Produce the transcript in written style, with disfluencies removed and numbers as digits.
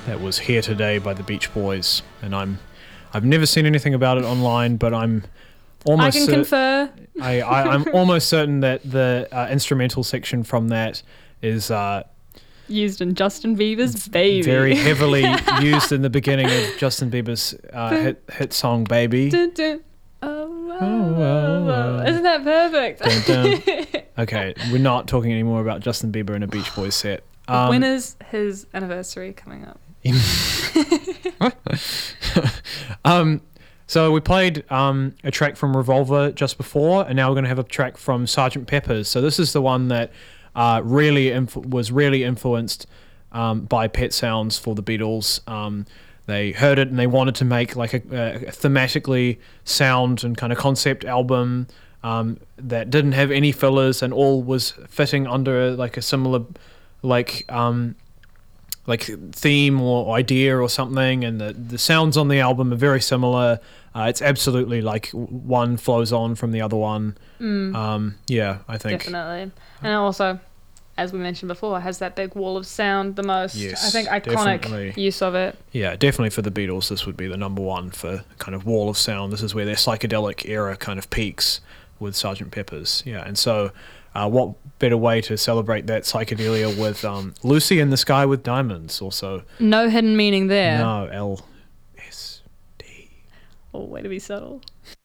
That was Here Today by the Beach Boys, and I've never seen anything about it online, but I'm almost I can confer. I'm almost certain that the instrumental section from that is used in Justin Bieber's Baby. very heavily used in the beginning of Justin Bieber's hit song Baby. Dun, dun. Oh. Isn't that perfect? Dun, dun. Okay, we're not talking anymore about Justin Bieber in a Beach Boys set. When is his anniversary coming up? So we played a track from Revolver just before, and now we're going to have a track from Sgt. Pepper's. So this is the one that was really influenced by Pet Sounds for the Beatles. They heard it and they wanted to make like a thematically sound and kind of concept album that didn't have any fillers and all was fitting under like a similar like theme or idea or something, and the sounds on the album are very similar. It's absolutely like one flows on from the other one. Yeah, I think definitely. And also, as we mentioned before, has that big wall of sound the most. Yes, I think iconic definitely. use of it. Yeah, definitely for the Beatles, this would be the number one for kind of wall of sound. This is where their psychedelic era kind of peaks with Sgt. Pepper's. Yeah, and so what better way to celebrate that psychedelia with Lucy in the Sky with Diamonds also. No hidden meaning there. No, LSD. Oh, way to be subtle.